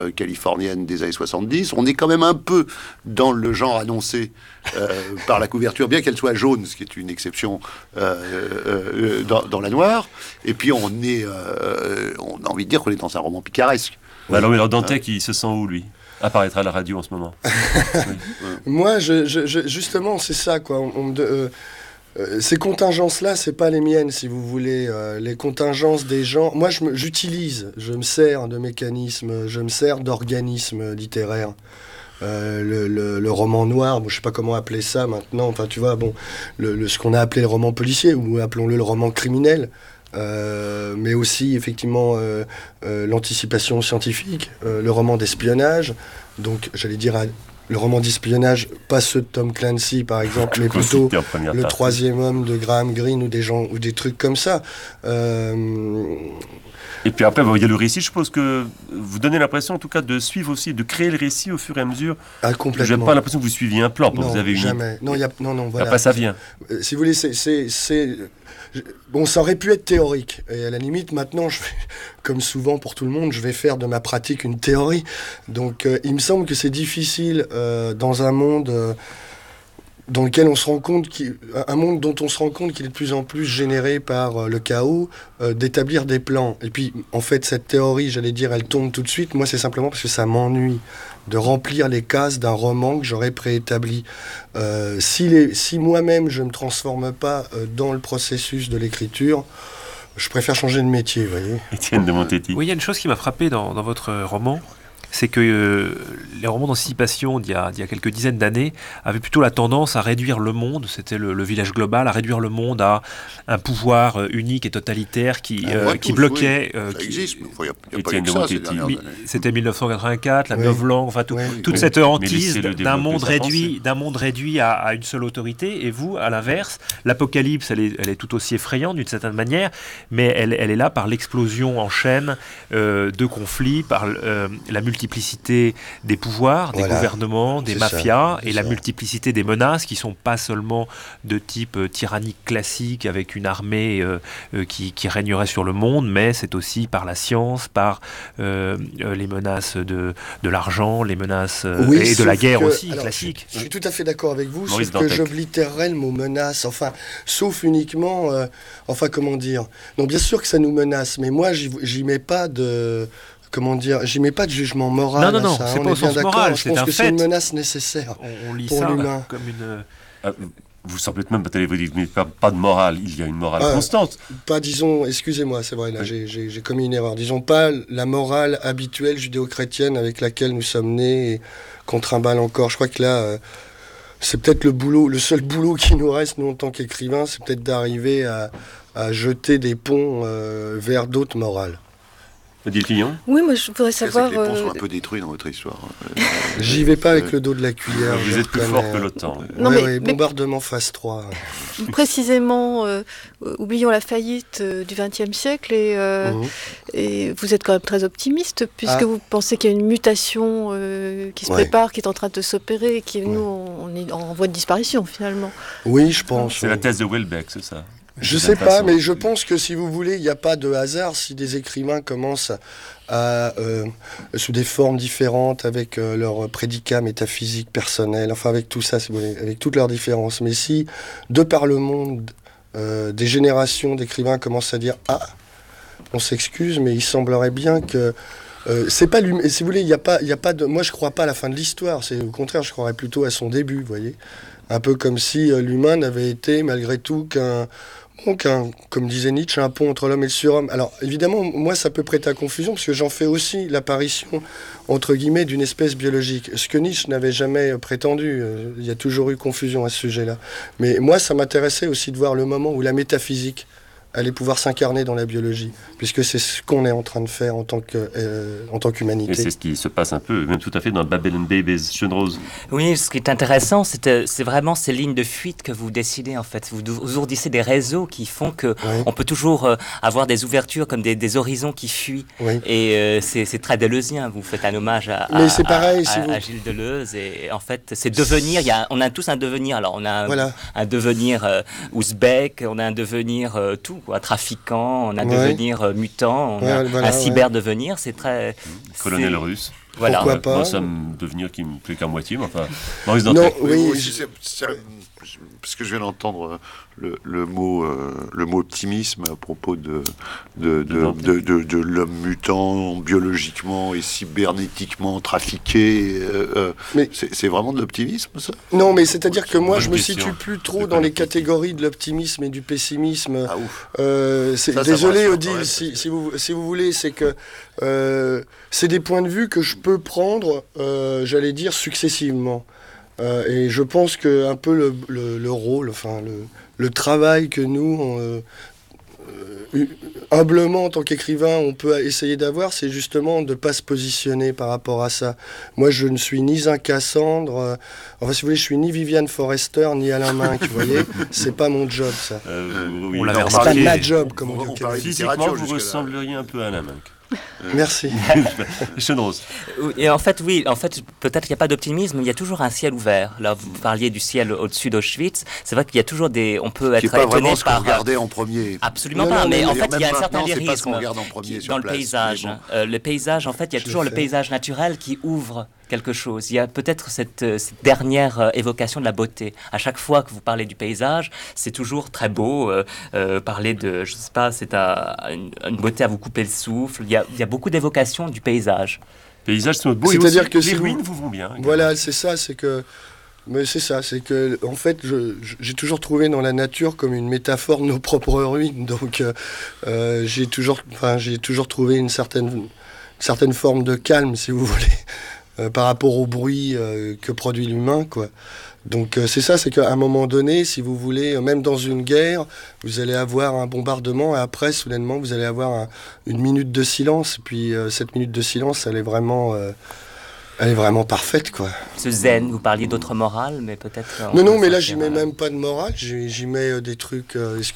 californienne des années 70. On est quand même un peu dans le genre annoncé par la couverture, bien qu'elle soit jaune, ce qui est une exception dans la noire. Et puis on a envie de dire qu'on est dans un roman picaresque. Alors Dantec, il se sent où, lui ? Apparaîtra à la radio en ce moment. Moi, justement, c'est ça, quoi. Ces contingences-là, c'est pas les miennes, si vous voulez. Les contingences des gens. Moi, j'utilise, je me sers de mécanismes, je me sers d'organismes littéraires. Le roman noir, je sais pas comment appeler ça maintenant. Enfin, tu vois, ce qu'on a appelé le roman policier, ou appelons-le le roman criminel. Mais aussi effectivement l'anticipation scientifique, le roman d'espionnage, donc j'allais dire le roman d'espionnage, pas ceux de Tom Clancy par exemple, mais plutôt le troisième homme de Graham Greene ou des trucs comme ça. Et puis après, il y a le récit. Je suppose que vous donnez l'impression, en tout cas, de suivre aussi, de créer le récit au fur et à mesure. Ah, complètement. Je n'ai pas l'impression que vous suiviez un plan. Non, vous avez jamais. Voilà. Après, ça vient. Si vous voulez, bon, ça aurait pu être théorique. Et à la limite, maintenant, comme souvent pour tout le monde, je vais faire de ma pratique une théorie. Donc, il me semble que c'est difficile dans un monde dans lequel on se rend compte un monde dont on se rend compte qu'il est de plus en plus généré par le chaos, d'établir des plans. Et puis, en fait, cette théorie, j'allais dire, elle tombe tout de suite. Moi, c'est simplement parce que ça m'ennuie de remplir les cases d'un roman que j'aurais préétabli. Si moi-même, je ne me transforme pas dans le processus de l'écriture, je préfère changer de métier, vous voyez. Étienne de Montetti. Oui, il y a une chose qui m'a frappé dans votre roman, c'est que les romans d'anticipation d'il y a quelques dizaines d'années avaient plutôt la tendance à réduire le monde, c'était le village global, à réduire le monde à un pouvoir unique et totalitaire qui bloquait... ça existe, il n'y a pas eu que ça ces dernières années. C'était 1984, la novlangue, enfin toute cette hantise d'un monde réduit à une seule autorité. Et vous, à l'inverse, l'apocalypse, elle est tout aussi effrayante d'une certaine manière, mais elle est là par l'explosion en chaîne de conflits, par la multiplicité des pouvoirs, des gouvernements, des mafias, et la multiplicité des menaces qui ne sont pas seulement de type tyrannique classique avec une armée qui régnerait sur le monde, mais c'est aussi par la science, par les menaces de l'argent, les menaces et de la guerre aussi, classique. Je suis tout à fait d'accord avec vous, sauf que j'oblitérerais le mot menace, sauf uniquement, comment dire. Non, bien sûr que ça nous menace, mais moi, j'y mets pas de... j'y mets pas de jugement moral. Non, ça, c'est pas au sens moral, je pense que c'est une menace nécessaire on lit pour ça l'humain. Comme une... Vous semblez même vous dites, mais pas de morale, il y a une morale constante. Pas, disons, excusez-moi, c'est vrai, là, j'ai commis une erreur. Disons pas la morale habituelle judéo-chrétienne avec laquelle nous sommes nés et qu'on trimballe encore. Je crois que là, c'est peut-être le seul boulot qui nous reste, nous, en tant qu'écrivains, c'est peut-être d'arriver à jeter des ponts vers d'autres morales. Odile Fillon ? Oui, moi je voudrais savoir... Les ponts sont un peu détruits dans votre histoire. J'y vais pas avec le dos de la cuillère. Vous êtes plus fort que l'OTAN. Oui, bombardement phase 3. Précisément, oublions la faillite du XXe siècle et vous êtes quand même très optimiste puisque vous pensez qu'il y a une mutation qui se prépare, qui est en train de s'opérer et qui, nous, on est en voie de disparition finalement. Oui, je pense. C'est la thèse de Welbeck, c'est ça ? Je sais pas, mais je pense que si vous voulez, il n'y a pas de hasard si des écrivains commencent sous des formes différentes, avec leurs prédicats métaphysiques personnels, avec tout ça, si vous voulez, avec toutes leurs différences. Mais si, de par le monde, des générations d'écrivains commencent à dire « Ah, on s'excuse, mais il semblerait bien que... » c'est pas si vous voulez, il y a pas de... Moi, je crois pas à la fin de l'histoire. C'est au contraire, je croirais plutôt à son début, vous voyez. Un peu comme si l'humain n'avait été, malgré tout, comme disait Nietzsche, un pont entre l'homme et le surhomme. Alors, évidemment, moi, ça peut prêter à confusion, parce que j'en fais aussi l'apparition, entre guillemets, d'une espèce biologique. Ce que Nietzsche n'avait jamais prétendu. Il y a toujours eu confusion à ce sujet-là. Mais moi, ça m'intéressait aussi de voir le moment où la métaphysique allait pouvoir s'incarner dans la biologie, puisque c'est ce qu'on est en train de faire en tant qu'humanité. Et c'est ce qui se passe un peu, même tout à fait dans Babylon Babies, Jeune Rose. Oui, ce qui est intéressant, c'est vraiment ces lignes de fuite que vous décidez, en fait. Vous ourdissez des réseaux qui font qu'on peut toujours avoir des ouvertures comme des horizons qui fuient. Oui. Et c'est très deleuzien. Vous faites un hommage à Gilles Deleuze. Et en fait, c'est devenir. On a tous un devenir. Alors, on a un devenir ouzbek, on a un devenir tout. Un trafiquant, on a un devenir mutant, on a un cyber-devenir, c'est très... Colonel russe. Voilà. Pourquoi pas? Moi, ça me devenir qui me plaît qu'à moitié, mais enfin... Maurice Dantec. Non, oui, parce que je viens d'entendre le mot optimisme à propos de l'homme mutant, biologiquement et cybernétiquement trafiqué. Mais c'est vraiment de l'optimisme, ça? Non, mais c'est-à-dire que moi, je me situe plus trop dans les catégories de l'optimisme et du pessimisme. Ah ouf. Désolé, Odile, si vous voulez, c'est que c'est des points de vue que je peux prendre, j'allais dire, successivement. Et je pense que un peu le rôle, enfin le travail que nous, humblement en tant qu'écrivain, on peut essayer d'avoir, c'est justement de ne pas se positionner par rapport à ça. Moi, je ne suis ni un Cassandre, enfin si vous voulez, je suis ni Viviane Forrester, ni Alain Minck, vous voyez. C'est pas mon job, ça. Oui, c'est pas ma job, comme on dit au Québec. Physiquement, vous ressembleriez un peu à Alain Minck. Merci. Sean Rose. Et en fait, oui, peut-être qu'il n'y a pas d'optimisme, mais il y a toujours un ciel ouvert. Là, vous parliez du ciel au-dessus d'Auschwitz. C'est vrai qu'il y a toujours on peut être étonné par... Qui n'est pas vraiment ce qu'on regardait en premier. Absolument pas, mais en fait, il y a un certain lyrisme dans le place, paysage. Le paysage, en fait, il y a toujours le paysage naturel qui ouvre quelque chose. Il y a peut-être cette dernière évocation de la beauté. À chaque fois que vous parlez du paysage, c'est toujours très beau. Parler de, je sais pas, c'est une beauté à vous couper le souffle. Il y a beaucoup d'évocations du paysage. Paysages sont beaux. C'est-à-dire que les ruines vous vont bien. Voilà, c'est ça, c'est que... Mais c'est ça, c'est que, en fait, j'ai toujours trouvé dans la nature comme une métaphore de nos propres ruines. Donc, j'ai toujours trouvé une certaine forme de calme, si vous voulez, par rapport au bruit que produit l'humain, quoi. Donc c'est ça, c'est qu'à un moment donné, si vous voulez, même dans une guerre, vous allez avoir un bombardement et après, soudainement, vous allez avoir une minute de silence. Et puis cette minute de silence, elle est vraiment parfaite, quoi. Ce zen, vous parliez d'autres morales, mais peut-être... Non, mais là, j'y mets même pas de morale, j'y mets des trucs,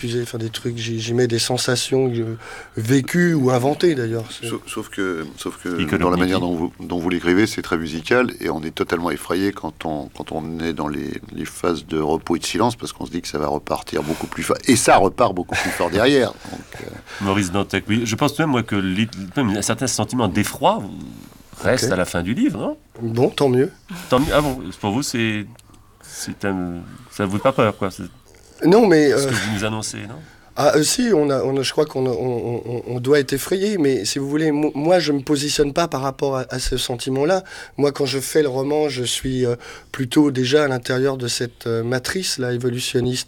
j'y mets des sensations vécues ou inventées, d'ailleurs. Sauf que dans la manière dont vous l'écrivez, c'est très musical, et on est totalement effrayé quand on est dans les phases de repos et de silence, parce qu'on se dit que ça va repartir beaucoup plus fort, et ça repart beaucoup plus fort derrière. Donc, Maurice Dantec, oui. Je pense même, moi, que même un certain sentiment d'effroi... reste à la fin du livre, non? Bon, tant mieux. Tant mieux. Ah bon, pour vous, ça ne vous fait pas peur, quoi? Non, mais... ce que vous nous annoncez, non? Ah, si, je crois qu'on doit être effrayé, mais si vous voulez, moi, je ne me positionne pas par rapport à ce sentiment-là. Moi, quand je fais le roman, je suis plutôt déjà à l'intérieur de cette matrice-là, évolutionniste.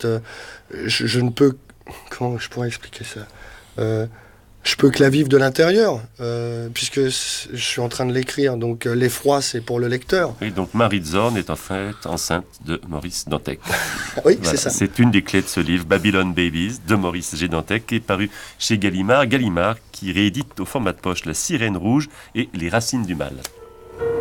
Je ne peux... Comment je pourrais expliquer ça? Je peux que la vivre de l'intérieur, puisque je suis en train de l'écrire. Donc l'effroi, c'est pour le lecteur. Oui, donc Marie Zorn est en fait enceinte de Maurice Dantec. Oui, voilà. C'est ça. C'est une des clés de ce livre, Babylon Babies, de Maurice G. Dantec, qui est paru chez Gallimard. Gallimard qui réédite au format de poche La Sirène Rouge et Les Racines du Mal.